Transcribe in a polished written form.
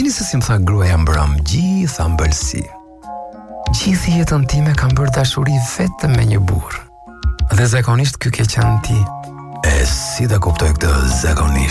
Dini se si më tha gruaja mbrëm, gjitha ëmbëlsi. Gjithë jetën time kam bërë dashuri vetëm me një burr. Dhe zakonisht ky ke qenë ti. E si ta kuptoj këtë zakonisht?